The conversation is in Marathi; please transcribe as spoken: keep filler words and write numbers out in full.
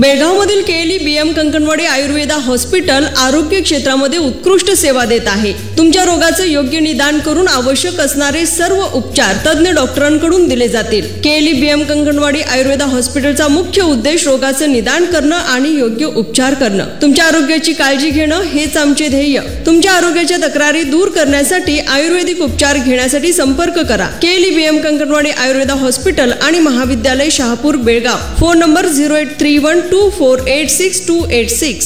बेळगावमधील KLE BM Kankanwadi Ayurveda hospital आरोग्य क्षेत्रामध्ये उत्कृष्ट सेवा देत आहे. तुमच्या रोगाचं योग्य निदान करून आवश्यक असणारे सर्व उपचार तज्ञ डॉक्टरांकडून दिले जातील. केएलई बीएम कंकणवाडी आयुर्वेदा हॉस्पिटलचा मुख्य उद्देश रोगाचं निदान करणं आणि योग्य उपचार करणं. तुमच्या आरोग्याची काळजी घेणं हेच आमचे ध्येय. तुमच्या आरोग्याच्या तक्रारी दूर करण्यासाठी आयुर्वेदिक उपचार घेण्यासाठी संपर्क करा. KLE BM Kankanwadi Ayurveda hospital आणि महाविद्यालय Shahapur Belgaum. Phone number zero eight three one two four eight six to eight six.